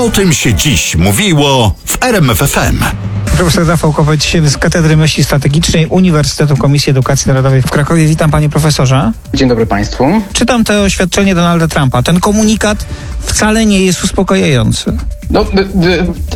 O tym się dziś mówiło w RMF FM. Profesor Rafał Kopeć z Katedry Myśli Strategicznej Uniwersytetu Komisji Edukacji Narodowej w Krakowie. Witam, panie profesorze. Dzień dobry państwu. Czytam to oświadczenie Donalda Trumpa. Ten komunikat wcale nie jest uspokajający.